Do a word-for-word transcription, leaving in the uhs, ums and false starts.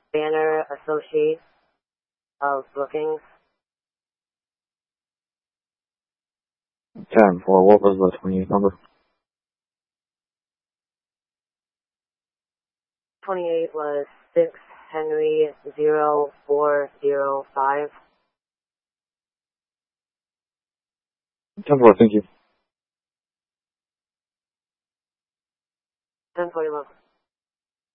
Banner Associates of bookings. ten four, what was the twenty-eight number? twenty-eight was six Henry zero four zero five. ten four, thank you.